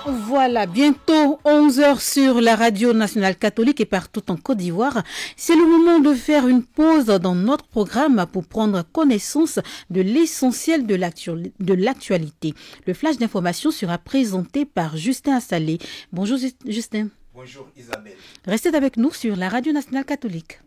Voilà, bientôt 11 heures sur la radio nationale catholique et partout en Côte d'Ivoire. C'est le moment de faire une pause dans notre programme pour prendre connaissance de l'essentiel de l'actualité. Le flash d'information sera présenté par Justin Assalé. Bonjour Justin. Bonjour Isabelle. Restez avec nous sur la radio nationale catholique.